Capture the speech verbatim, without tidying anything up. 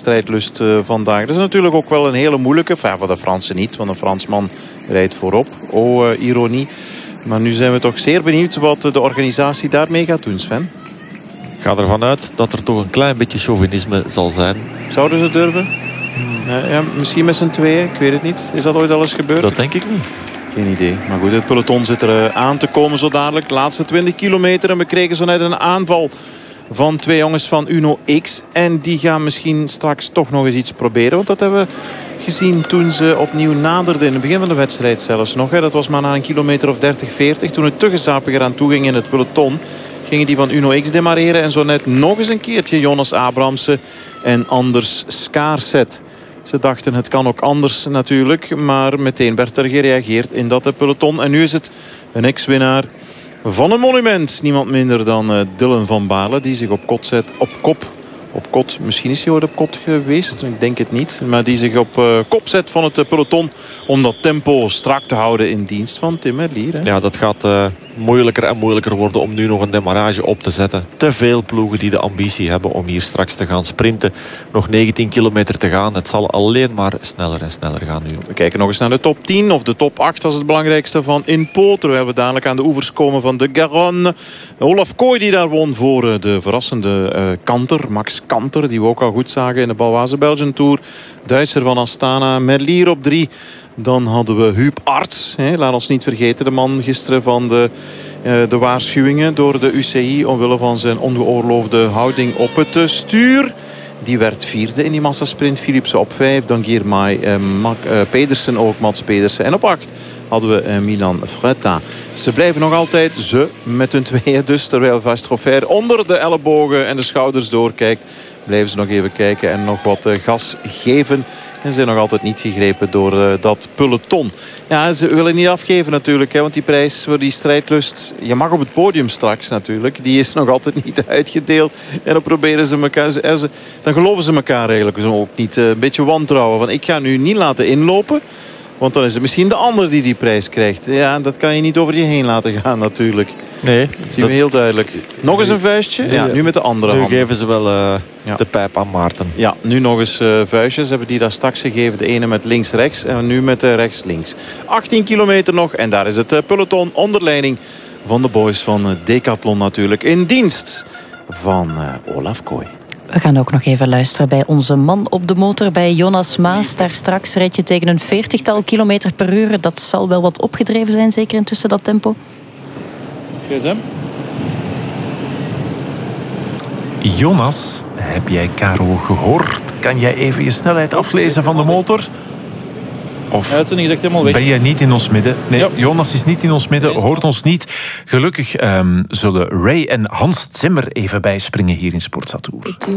strijdlust uh, vandaag. Dat is natuurlijk ook wel een hele moeilijke. Enfin, voor de Fransen niet, want een Fransman rijdt voorop. Oh, uh, ironie. Maar nu zijn we toch zeer benieuwd wat de organisatie daarmee gaat doen, Sven. Ik ga ervan uit dat er toch een klein beetje chauvinisme zal zijn. Zouden ze durven? Hmm. Ja, ja, misschien met z'n tweeën, ik weet het niet. Is dat ooit al eens gebeurd? Dat denk ik niet. Geen idee. Maar goed, het peloton zit er uh, aan te komen zo dadelijk. De laatste twintig kilometer en we kregen zo net een aanval van twee jongens van Uno X. En die gaan misschien straks toch nog eens iets proberen. Want dat hebben we gezien toen ze opnieuw naderden. In het begin van de wedstrijd zelfs nog. Hè. Dat was maar na een kilometer of dertig, veertig. Toen het te gezapiger aan toe ging in het peloton, gingen die van Uno X demareren. En zo net nog eens een keertje Jonas Abrahamsen en Anders Skaarset. Ze dachten het kan ook anders natuurlijk. Maar meteen werd er gereageerd in dat peloton. En nu is het een ex-winnaar van een monument. Niemand minder dan uh, Dylan van Baarle. Die zich op kot zet. Op kop. Op kot. Misschien is hij ooit op kot geweest. Ik denk het niet. Maar die zich op uh, kop zet van het uh, peloton. Om dat tempo strak te houden in dienst van Tim Merlier. Hè? Ja, dat gaat uh, moeilijker en moeilijker worden om nu nog een demarrage op te zetten. Te veel ploegen die de ambitie hebben om hier straks te gaan sprinten. Nog negentien kilometer te gaan. Het zal alleen maar sneller en sneller gaan nu. We kijken nog eens naar de top tien of de top acht. Dat is het belangrijkste van Inpo. Terwijl we dadelijk aan de oevers komen van de Garonne. Olaf Kooi die daar won voor de verrassende uh, kanter. Max Kanter, die we ook al goed zagen in de Baloise Belgian Tour. Duitser van Astana. Merlier op drie. Dan hadden we Huub Arts. Hè. Laat ons niet vergeten, de man gisteren van de, uh, de waarschuwingen door de U C I omwille van zijn ongeoorloofde houding op het stuur. Die werd vierde in die massasprint. Philipsen op vijf. Dan Girmay, uh, Mac, uh, Pedersen ook, Mats Pedersen. En op acht hadden we uh, Milan Fretta. Ze blijven nog altijd ze met hun tweeën dus. Terwijl Vastrofer onder de ellebogen en de schouders doorkijkt. Blijven ze nog even kijken en nog wat uh, gas geven. En ze zijn nog altijd niet gegrepen door uh, dat peloton. Ja, ze willen niet afgeven natuurlijk. Hè, want die prijs voor die strijdlust, je mag op het podium straks natuurlijk. Die is nog altijd niet uitgedeeld. En dan proberen ze elkaar. Ze, dan geloven ze elkaar eigenlijk ook niet. Uh, een beetje wantrouwen. Van ik ga nu niet laten inlopen. Want dan is het misschien de ander die die prijs krijgt. Ja, dat kan je niet over je heen laten gaan natuurlijk. Nee. Dat zien we heel duidelijk. Nog eens een vuistje. Ja, nu met de andere nu hand. Nu geven ze wel uh, ja. de pijp aan Maarten. Ja, nu nog eens uh, vuistjes. Hebben die daar straks gegeven. De ene met links-rechts en nu met uh, rechts-links. achttien kilometer nog. En daar is het uh, peloton onder leiding van de boys van uh, Decathlon natuurlijk. In dienst van uh, Olaf Kooi. We gaan ook nog even luisteren bij onze man op de motor, bij Jonas Maas. Daar straks rijd je tegen een veertigtal kilometer per uur. Dat zal wel wat opgedreven zijn, zeker intussen dat tempo. G S M. Jonas, heb jij Caro gehoord? Kan jij even je snelheid aflezen van de motor? Of ben jij niet in ons midden? Nee, ja. Jonas is niet in ons midden, hoort ons niet. Gelukkig um, zullen Ray en Hans Zimmer even bijspringen hier in Sportza Tour.